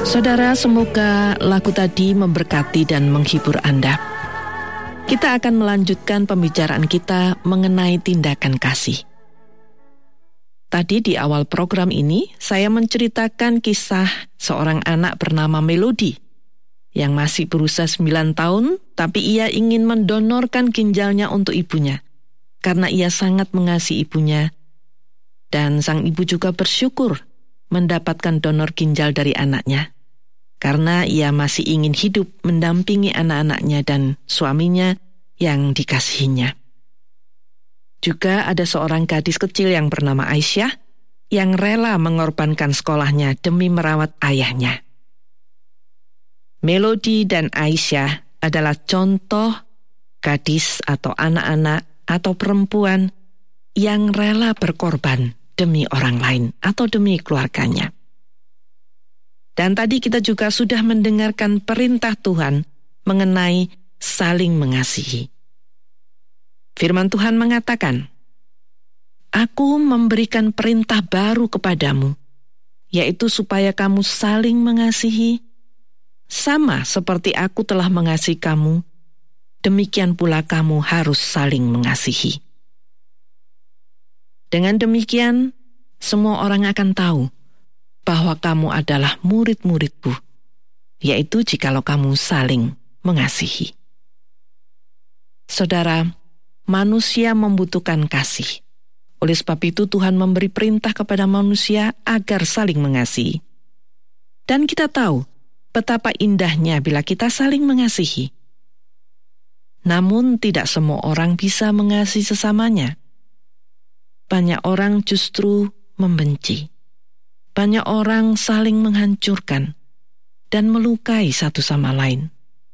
Saudara, semoga lagu tadi memberkati dan menghibur Anda. Kita akan melanjutkan pembicaraan kita mengenai tindakan kasih. Tadi di awal program ini, saya menceritakan kisah seorang anak bernama Melody yang masih berusia 9 tahun, tapi ia ingin mendonorkan ginjalnya untuk ibunya karena ia sangat mengasihi ibunya, dan sang ibu juga bersyukur mendapatkan donor ginjal dari anaknya, karena ia masih ingin hidup mendampingi anak-anaknya dan suaminya yang dikasihinya. Juga ada seorang gadis kecil yang bernama Aisyah yang rela mengorbankan sekolahnya demi merawat ayahnya. Melody dan Aisyah adalah contoh gadis atau anak-anak atau perempuan yang rela berkorban demi orang lain atau demi keluarganya. Dan tadi kita juga sudah mendengarkan perintah Tuhan mengenai saling mengasihi. Firman Tuhan mengatakan, "Aku memberikan perintah baru kepadamu, yaitu supaya kamu saling mengasihi, sama seperti aku telah mengasihi kamu, demikian pula kamu harus saling mengasihi." Dengan demikian, semua orang akan tahu bahwa kamu adalah murid-muridku, yaitu jikalau kamu saling mengasihi. Saudara, manusia membutuhkan kasih. Oleh sebab itu Tuhan memberi perintah kepada manusia agar saling mengasihi. Dan kita tahu betapa indahnya bila kita saling mengasihi. Namun tidak semua orang bisa mengasihi sesamanya. Banyak orang justru membenci. Banyak orang saling menghancurkan dan melukai satu sama lain.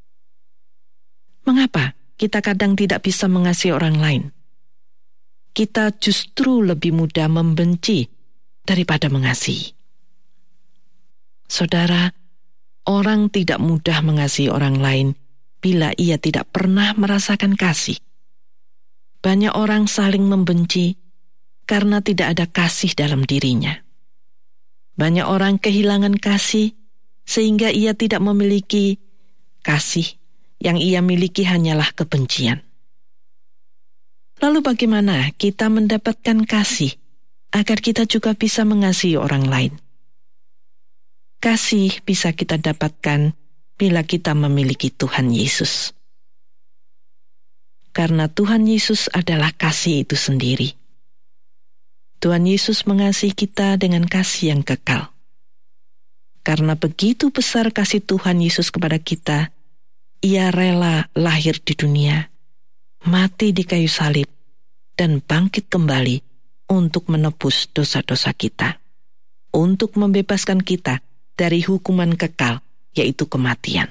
Mengapa kita kadang tidak bisa mengasihi orang lain? Kita justru lebih mudah membenci daripada mengasihi. Saudara, orang tidak mudah mengasihi orang lain bila ia tidak pernah merasakan kasih. Banyak orang saling membenci karena tidak ada kasih dalam dirinya. Banyak orang kehilangan kasih sehingga ia tidak memiliki kasih. Yang ia miliki hanyalah kebencian. Lalu bagaimana kita mendapatkan kasih agar kita juga bisa mengasihi orang lain? Kasih bisa kita dapatkan bila kita memiliki Tuhan Yesus. Karena Tuhan Yesus adalah kasih itu sendiri. Tuhan Yesus mengasihi kita dengan kasih yang kekal. Karena begitu besar kasih Tuhan Yesus kepada kita, Ia rela lahir di dunia, mati di kayu salib, dan bangkit kembali untuk menebus dosa-dosa kita, untuk membebaskan kita dari hukuman kekal, yaitu kematian.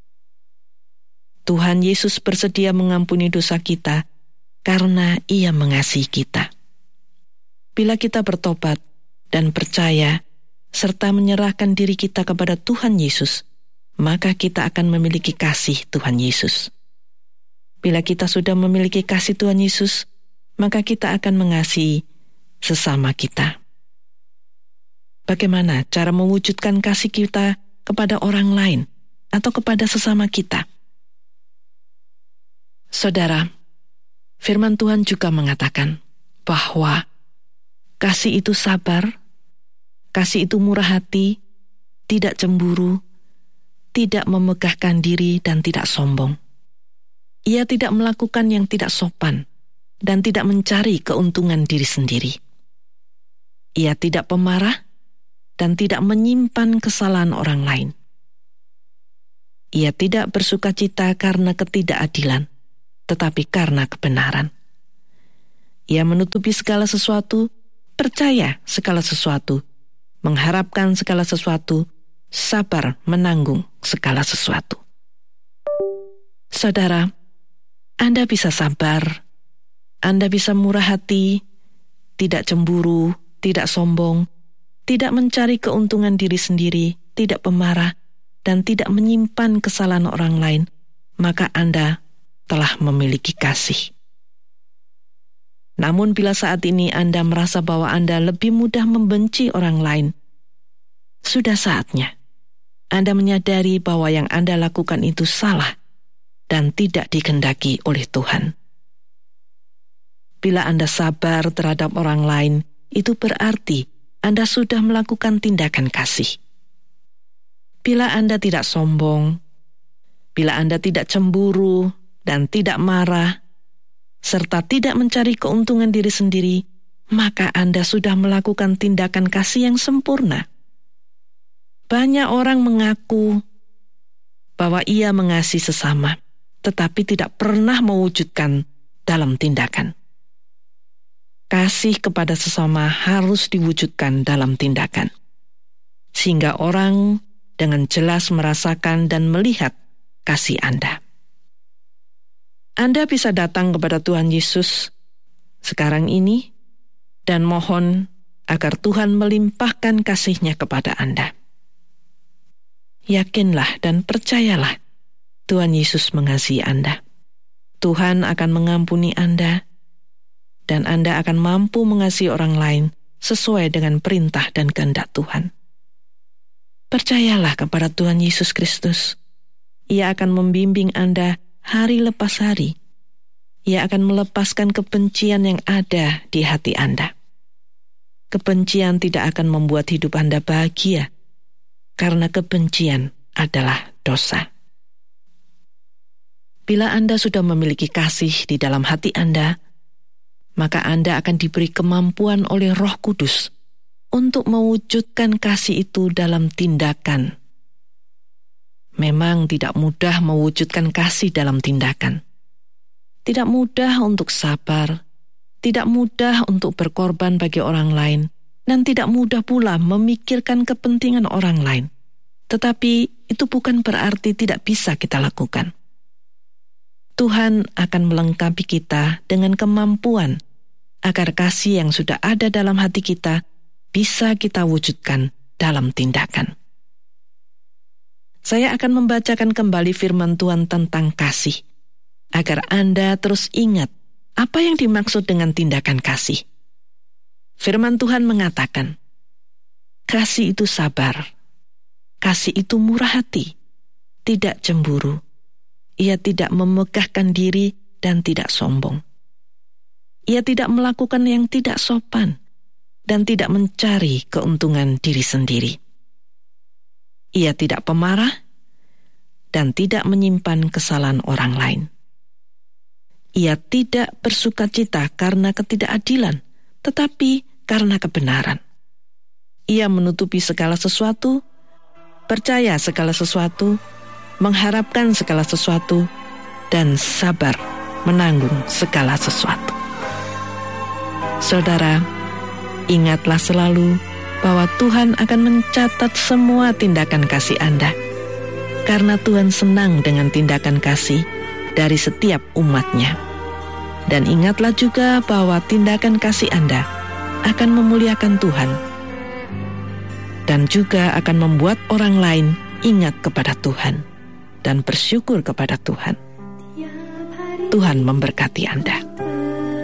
Tuhan Yesus bersedia mengampuni dosa kita karena Ia mengasihi kita. Bila kita bertobat dan percaya, serta menyerahkan diri kita kepada Tuhan Yesus, maka kita akan memiliki kasih Tuhan Yesus. Bila kita sudah memiliki kasih Tuhan Yesus, maka kita akan mengasihi sesama kita. Bagaimana cara mewujudkan kasih kita kepada orang lain atau kepada sesama kita? Saudara, firman Tuhan juga mengatakan bahwa kasih itu sabar, kasih itu murah hati, tidak cemburu, tidak memegahkan diri dan tidak sombong. Ia tidak melakukan yang tidak sopan dan tidak mencari keuntungan diri sendiri. Ia tidak pemarah dan tidak menyimpan kesalahan orang lain. Ia tidak bersukacita karena ketidakadilan, tetapi karena kebenaran. Ia menutupi segala sesuatu, percaya segala sesuatu, mengharapkan segala sesuatu, sabar menanggung segala sesuatu. Saudara, Anda bisa sabar, Anda bisa murah hati, tidak cemburu, tidak sombong, tidak mencari keuntungan diri sendiri, tidak pemarah, dan tidak menyimpan kesalahan orang lain, maka Anda telah memiliki kasih. Namun bila saat ini Anda merasa bahwa Anda lebih mudah membenci orang lain, sudah saatnya Anda menyadari bahwa yang Anda lakukan itu salah dan tidak dikehendaki oleh Tuhan. Bila Anda sabar terhadap orang lain, itu berarti Anda sudah melakukan tindakan kasih. Bila Anda tidak sombong, bila Anda tidak cemburu dan tidak marah, serta tidak mencari keuntungan diri sendiri, maka Anda sudah melakukan tindakan kasih yang sempurna. Banyak orang mengaku bahwa ia mengasihi sesama, tetapi tidak pernah mewujudkan dalam tindakan. Kasih kepada sesama harus diwujudkan dalam tindakan, sehingga orang dengan jelas merasakan dan melihat kasih Anda. Anda bisa datang kepada Tuhan Yesus sekarang ini dan mohon agar Tuhan melimpahkan kasih-Nya kepada Anda. Yakinlah dan percayalah, Tuhan Yesus mengasihi Anda. Tuhan akan mengampuni Anda, dan Anda akan mampu mengasihi orang lain sesuai dengan perintah dan kehendak Tuhan. Percayalah kepada Tuhan Yesus Kristus. Ia akan membimbing Anda hari lepas hari. Ia akan melepaskan kebencian yang ada di hati Anda. Kebencian tidak akan membuat hidup Anda bahagia, karena kebencian adalah dosa. Bila Anda sudah memiliki kasih di dalam hati Anda, maka Anda akan diberi kemampuan oleh Roh Kudus untuk mewujudkan kasih itu dalam tindakan. Memang tidak mudah mewujudkan kasih dalam tindakan. Tidak mudah untuk sabar, tidak mudah untuk berkorban bagi orang lain, dan tidak mudah pula memikirkan kepentingan orang lain. Tetapi itu bukan berarti tidak bisa kita lakukan. Tuhan akan melengkapi kita dengan kemampuan agar kasih yang sudah ada dalam hati kita bisa kita wujudkan dalam tindakan. Saya akan membacakan kembali firman Tuhan tentang kasih, agar Anda terus ingat apa yang dimaksud dengan tindakan kasih. Firman Tuhan mengatakan, kasih itu sabar, kasih itu murah hati, tidak cemburu, ia tidak memegahkan diri dan tidak sombong. Ia tidak melakukan yang tidak sopan dan tidak mencari keuntungan diri sendiri. Ia tidak pemarah dan tidak menyimpan kesalahan orang lain. Ia tidak bersukacita karena ketidakadilan, tetapi karena kebenaran. Ia menutupi segala sesuatu, percaya segala sesuatu, mengharapkan segala sesuatu, dan sabar menanggung segala sesuatu. Saudara, ingatlah selalu bahwa Tuhan akan mencatat semua tindakan kasih Anda, karena Tuhan senang dengan tindakan kasih dari setiap umat-Nya. Dan ingatlah juga bahwa tindakan kasih Anda akan memuliakan Tuhan, dan juga akan membuat orang lain ingat kepada Tuhan dan bersyukur kepada Tuhan. Tuhan memberkati Anda.